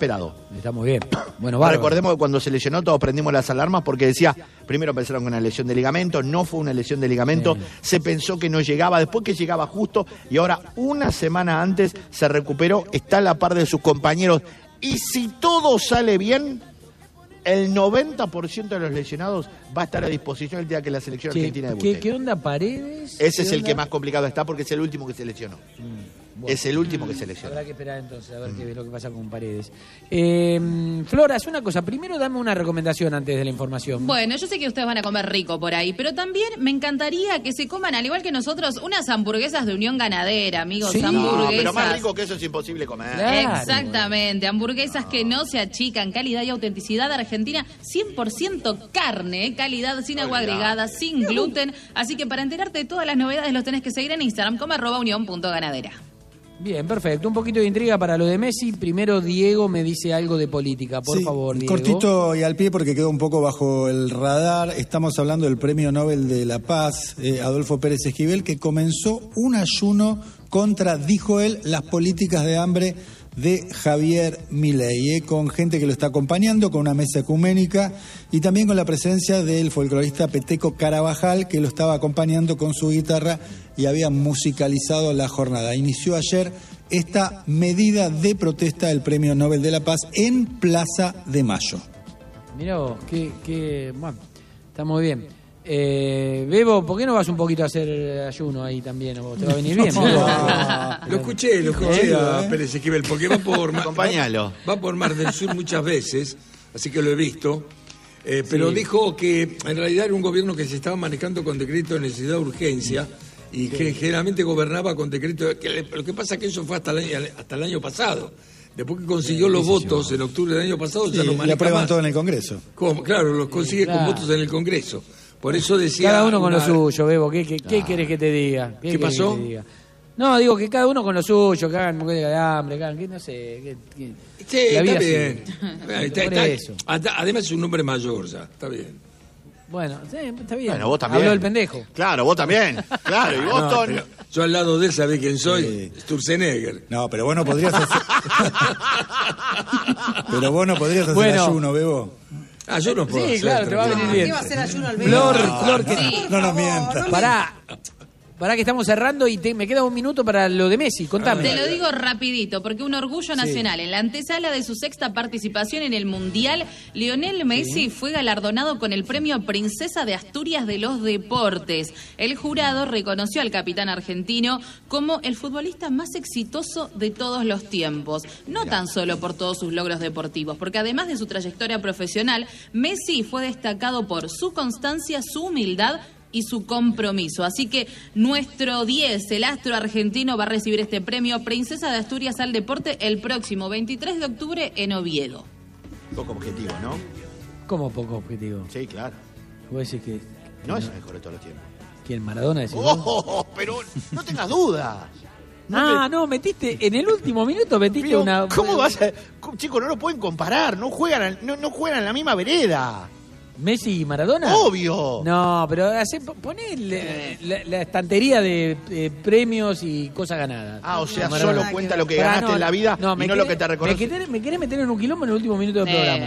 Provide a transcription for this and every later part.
esperado. Está muy bien. Bueno, bárbaro. Recordemos que cuando se lesionó todos prendimos las alarmas porque decía, primero pensaron que una lesión de ligamento, no fue una lesión de ligamento, se pensó que no llegaba, después que llegaba justo y ahora una semana antes se recuperó, está a la par de sus compañeros y si todo sale bien, el 90% de los lesionados va a estar a disposición el día que la selección argentina debute. ¿Qué onda Paredes? Ese es el que más complicado está porque es el último que se lesionó. Bueno, es el último que se lesionó. Habrá que esperar entonces a ver qué es lo que pasa con Paredes. Flora, haz una cosa. Primero dame una recomendación antes de la información. Bueno, yo sé que ustedes van a comer rico por ahí, pero también me encantaría que se coman, al igual que nosotros, unas hamburguesas de Unión Ganadera, amigos. Sí. Hamburguesas. No, pero más rico que eso es imposible comer. Claro. Exactamente, hamburguesas que no se achican, calidad y autenticidad argentina, 100% carne, calidad sin agua agregada, sin gluten. Así que para enterarte de todas las novedades los tenés que seguir en Instagram como @unión.ganadera. Bien, perfecto. Un poquito de intriga para lo de Messi. Primero Diego me dice algo de política, por favor, Diego. Cortito y al pie porque quedó un poco bajo el radar. Estamos hablando del Premio Nobel de la Paz, Adolfo Pérez Esquivel, que comenzó un ayuno contra, dijo él, las políticas de hambre de Javier Milei, con gente que lo está acompañando, con una mesa ecuménica y también con la presencia del folclorista Peteco Carabajal, que lo estaba acompañando con su guitarra y había musicalizado la jornada. Inició ayer esta medida de protesta del Premio Nobel de la Paz en Plaza de Mayo. Mirá vos, bueno, está muy bien. Bebo, ¿por qué no vas un poquito a hacer ayuno ahí también? ¿Te va a venir bien? Lo escuché a Pérez Esquivel, porque va por Mar del Sur muchas veces, así que lo he visto. Pero dijo que en realidad era un gobierno que se estaba manejando con decreto de necesidad de urgencia y que generalmente gobernaba con decreto. Lo que pasa es que eso fue hasta el año pasado. Después que consiguió los votos en octubre del año pasado, ya no maneja. Le aprueban más. todo en el Congreso. Claro, los consigue con votos en el Congreso. Por eso decía... Cada uno con lo suyo, Bebo. ¿Qué querés que te diga? ¿Qué pasó? No, digo que cada uno con lo suyo, que hagan huelga de hambre, que hagan, que no sé... Sí, está bien. Por eso. Además es un hombre mayor ya, está bien. Bueno, sí, está bien. Bueno, vos también. Habló el pendejo. Claro, vos también. Claro, y vos, Tony. Yo al lado de él, ¿sabés quién soy? Sturzenegger. No, pero vos no podrías hacer... ayuno, Bebo. Yo no puedo Sí, hacer, claro, te va a venir bien. ¿Qué va a hacer ayuno al Bebo? Flor, que... No nos mientas. Pará que estamos cerrando y me queda un minuto para lo de Messi. Contame. Te lo digo rapidito, porque un orgullo nacional. En la antesala de su sexta participación en el Mundial, Lionel Messi fue galardonado con el premio Princesa de Asturias de los Deportes. El jurado reconoció al capitán argentino como el futbolista más exitoso de todos los tiempos. No tan solo por todos sus logros deportivos, porque además de su trayectoria profesional, Messi fue destacado por su constancia, su humildad y su compromiso. Así que nuestro 10, el astro argentino, va a recibir este premio Princesa de Asturias al Deporte el próximo 23 de octubre en Oviedo. Poco objetivo, ¿no? ¿Cómo poco objetivo? Sí, claro. ¿Vos decís que No es el mejor de todos los tiempos. ¿Quién, Maradona? Decís Pero no tengas dudas. No, metiste, en el último minuto metiste una... ¿Cómo vas a...? Chicos, no lo pueden comparar, no juegan en la misma vereda. ¿Messi y Maradona? ¡Obvio! No, pero poné la estantería de premios y cosas ganadas. O sea, Maradona. solo cuenta lo que ganaste en la vida y no lo que te reconoce. ¿Me querés meter en un quilombo en el último minuto del programa?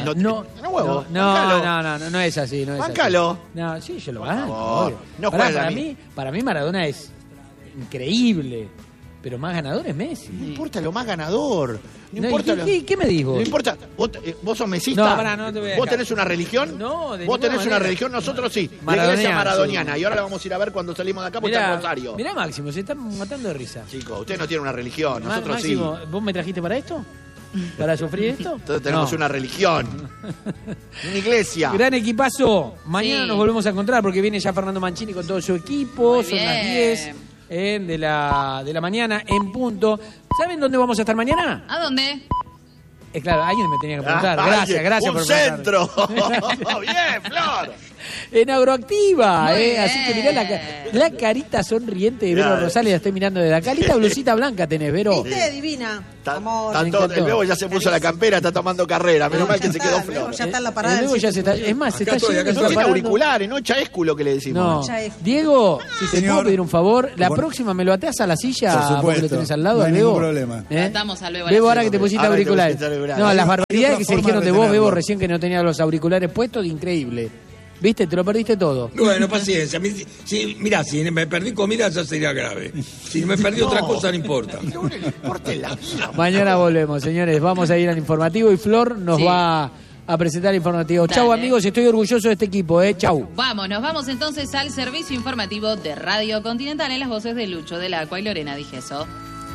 No, no es así. Báncalo. No, sí, yo lo Por banco. favor. Obvio. No para mí Maradona es increíble, pero más ganador es Messi. No importa lo más ganador. No importa ¿Qué me dijo? No importa. ¿Vos sos mesista? No te voy a ¿Vos tenés una religión? No, ¿Vos tenés una religión? Nosotros sí. La iglesia maradoniana. Y ahora la vamos a ir a ver cuando salimos de acá por el Rosario. Mirá, Máximo, se están matando de risa. Chicos, usted no tiene una religión. Nosotros Máximo, sí. ¿Vos me trajiste para esto? ¿Para sufrir esto? Entonces tenemos una religión. Una iglesia. Gran equipazo. Mañana nos volvemos a encontrar porque viene ya Fernando Mancini con todo su equipo. Son las 10 de la mañana en punto. ¿Saben dónde vamos a estar mañana? ¿A dónde? Claro, alguien me tenía que preguntar. Gracias por ¡Un centro! ¡Bien, Flor! en Agroactiva. Así que mirá la carita sonriente de Vero Rosales, la estoy mirando desde acá. Linda blusita blanca tenés, Vero. ¿Viste? Divina. El Bebo ya se puso la campera, está tomando carrera. Menos mal que se quedó Flor. Ya está en la parada. El Bebo ya se está, es más, se está yendo. No tiene auriculares, no Chaescu lo que le decimos. No. Diego, si te puedo pedir un favor, la próxima me lo ateas a la silla porque lo tenés al lado, no hay al Bebo. ningún problema. Estamos al Bebo. Bebo, ahora que te pusiste auriculares. No, las barbaridades que se dijeron de vos, Bebo, tenerlo. recién que no tenía los auriculares puestos, increíble. ¿Viste? Te lo perdiste todo. Bueno, paciencia. Mirá, si me perdí comida ya sería grave. Si me perdí otra cosa no importa. Mañana volvemos, señores. Vamos a ir al informativo y Flor nos va a presentar el informativo. Chau, amigos, estoy orgulloso de este equipo, chau. Vamos entonces al servicio informativo de Radio Continental en las voces de Lucho, de la Aqua y Lorena Dijeso.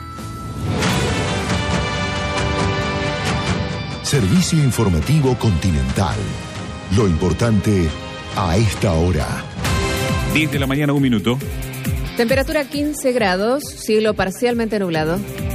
Servicio informativo Continental. Lo importante a esta hora. 10 de la mañana, 1 minuto. Temperatura 15 grados, cielo parcialmente nublado.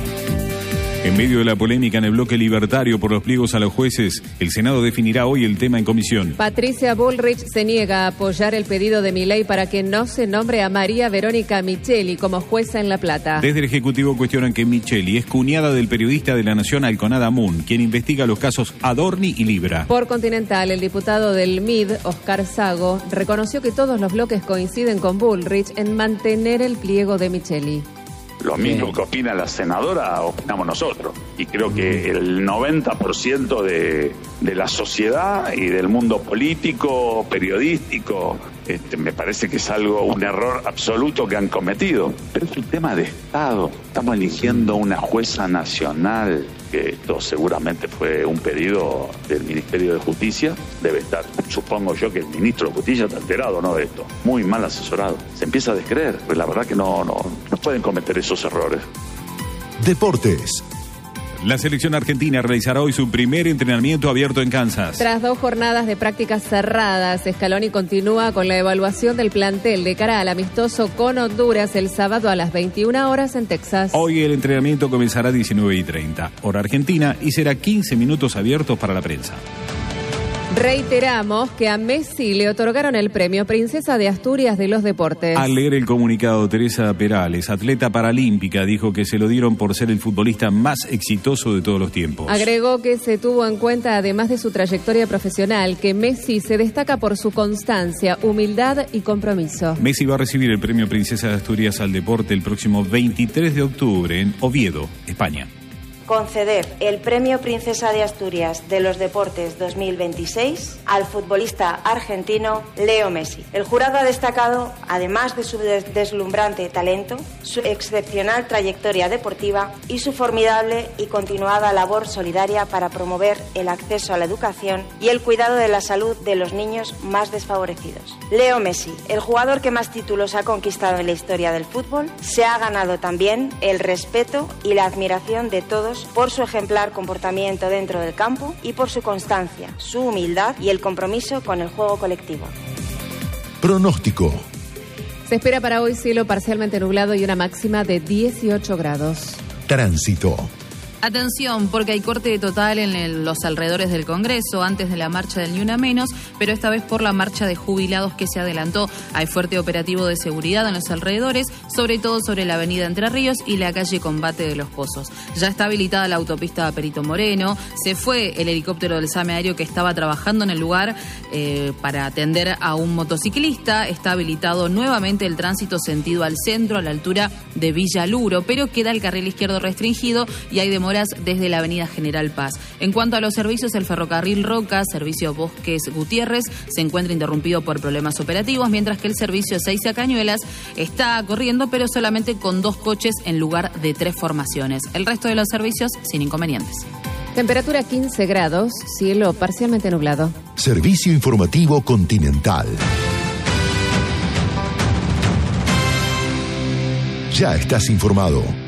En medio de la polémica en el bloque libertario por los pliegos a los jueces, el Senado definirá hoy el tema en comisión. Patricia Bullrich se niega a apoyar el pedido de Milei para que no se nombre a María Verónica Micheli como jueza en La Plata. Desde el Ejecutivo cuestionan que Micheli es cuñada del periodista de La Nación Alconada Moon, quien investiga los casos Adorni y Libra. Por Continental, el diputado del MID, Oscar Sago, reconoció que todos los bloques coinciden con Bullrich en mantener el pliego de Micheli. Lo mismo que opina la senadora, opinamos nosotros. Y creo que el 90% de la sociedad y del mundo político, periodístico, me parece que es un error absoluto que han cometido. Pero es un tema de Estado. Estamos eligiendo una jueza nacional, que esto seguramente fue un pedido del Ministerio de Justicia. Debe estar, supongo yo, que el ministro de Justicia está enterado, ¿no?, de esto. Muy mal asesorado. Se empieza a descreer, pues la verdad que no pueden cometer esos errores. Deportes. La selección argentina realizará hoy su primer entrenamiento abierto en Kansas. Tras 2 jornadas de prácticas cerradas, Scaloni continúa con la evaluación del plantel de cara al amistoso con Honduras el sábado a las 21 horas en Texas. Hoy el entrenamiento comenzará a 19:30, hora argentina, y será 15 minutos abiertos para la prensa. Reiteramos que a Messi le otorgaron el premio Princesa de Asturias de los Deportes. Al leer el comunicado, Teresa Perales, atleta paralímpica, dijo que se lo dieron por ser el futbolista más exitoso de todos los tiempos. Agregó que se tuvo en cuenta, además de su trayectoria profesional, que Messi se destaca por su constancia, humildad y compromiso. Messi va a recibir el premio Princesa de Asturias al deporte el próximo 23 de octubre en Oviedo, España. Conceder el Premio Princesa de Asturias de los Deportes 2026 al futbolista argentino Leo Messi. El jurado ha destacado, además de su deslumbrante talento, su excepcional trayectoria deportiva y su formidable y continuada labor solidaria para promover el acceso a la educación y el cuidado de la salud de los niños más desfavorecidos. Leo Messi, el jugador que más títulos ha conquistado en la historia del fútbol, se ha ganado también el respeto y la admiración de todos por su ejemplar comportamiento dentro del campo y por su constancia, su humildad y el compromiso con el juego colectivo. Pronóstico. Se espera para hoy cielo parcialmente nublado y una máxima de 18 grados. Tránsito. Atención, porque hay corte total en los alrededores del Congreso antes de la marcha del Ni Una Menos, pero esta vez por la marcha de jubilados que se adelantó. Hay fuerte operativo de seguridad en los alrededores, sobre todo sobre la avenida Entre Ríos y la calle Combate de los Pozos. Ya está habilitada la autopista Perito Moreno, se fue el helicóptero del SAME Aéreo que estaba trabajando en el lugar para atender a un motociclista. Está habilitado nuevamente el tránsito sentido al centro, a la altura de Villa Luro, pero queda el carril izquierdo restringido y hay demoras desde la avenida General Paz. En cuanto a los servicios, el ferrocarril Roca, servicio Bosques Gutiérrez, se encuentra interrumpido por problemas operativos, mientras que el servicio Seiza Cañuelas está corriendo, pero solamente con 2 coches en lugar de 3 formaciones. El resto de los servicios sin inconvenientes. Temperatura 15 grados, cielo parcialmente nublado. Servicio informativo Continental. Ya estás informado.